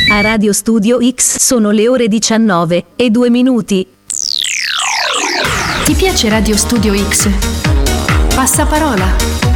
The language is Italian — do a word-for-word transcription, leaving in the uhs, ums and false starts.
A Radio Studio X sono le ore diciannove e due minuti. Ti piace Radio Studio X? Passaparola.